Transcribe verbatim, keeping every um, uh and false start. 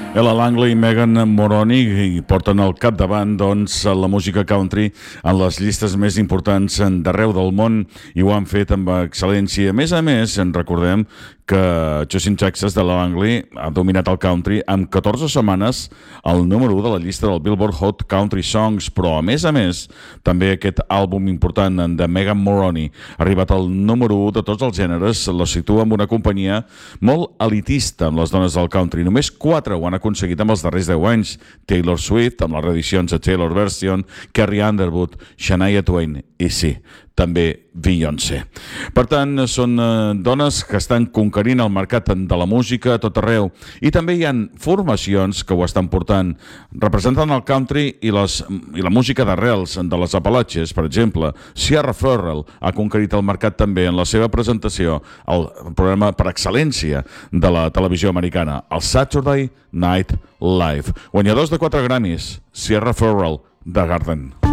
Ella Langley i Megan Moroney porten al capdavant doncs, la música country en les llistes més importants d'arreu del món i ho han fet amb excel·lència. A més a més, en recordem que Justin Texas de la Langley ha dominat el country amb catorze setmanes al número u de la llista del Billboard Hot Country Songs, però a més a més també aquest àlbum important de Megan Moroney ha arribat al número u de tots els gèneres, la situa amb una companyia molt elitista amb les dones del country. Només quatre ho han aconseguit amb els darrers deu anys: Taylor Swift, amb les reedicions de Taylor Version, Carrie Underwood, Shania Twain i sí, també Beyoncé. Per tant, són eh, dones que estan conquerint el mercat de la música a tot arreu i també hi ha formacions que ho estan portant, representant el country i, les, i la música d'arrels de les Apalatxes. Per exemple, Sierra Ferrell ha conquerit el mercat també en la seva presentació al programa per excel·lència de la televisió americana, el Saturday Night Live. Guanyadors de quatre Grammys, Sierra Ferrell, The Garden.